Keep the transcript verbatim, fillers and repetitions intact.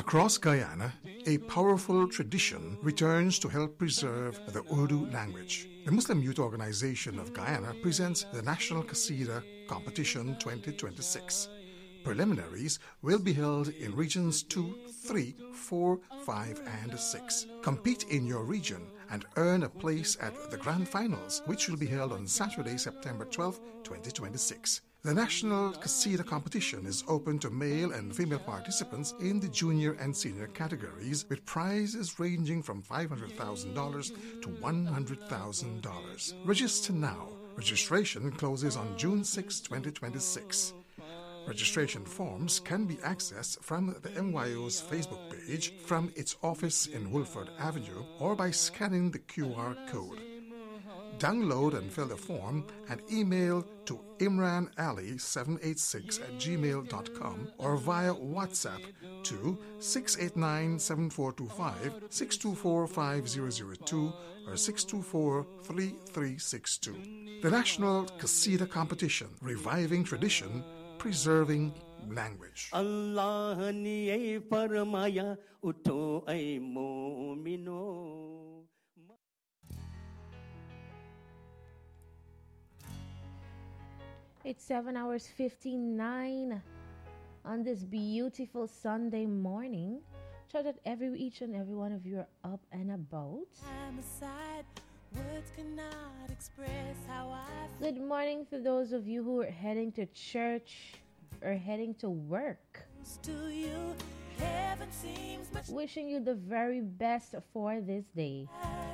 Across Guyana, a powerful tradition returns to help preserve the Urdu language. The Muslim Youth Organization of Guyana presents the National Qasida Competition twenty twenty-six. Preliminaries will be held in regions two, three, four, five, and six. Compete in your region and earn a place at the Grand Finals, which will be held on Saturday, September twelfth, twenty twenty-six. The National Qasida Competition is open to male and female participants in the junior and senior categories, with prizes ranging from five hundred thousand dollars to one hundred thousand dollars. Register now. Registration closes on June sixth, twenty twenty-six. Registration forms can be accessed from the M Y O's Facebook page, from its office in Woolford Avenue, or by scanning the Q R code. Download and fill the form and email to imran ali seven eight six at gmail dot com or via WhatsApp to six eight nine, seven four two five, six two four, five zero zero two or six two four, three three six two. The National Qasida Competition, reviving tradition, preserving language. Allah ne farmaya utho ay mu'mino. It's seven hours fifty-nine on this beautiful Sunday morning. Trust that every each and every one of you are up and about. Words cannot express how I feel. Good morning to those of you who are heading to church or heading to work. To you, heaven seems much. Wishing you the very best for this day.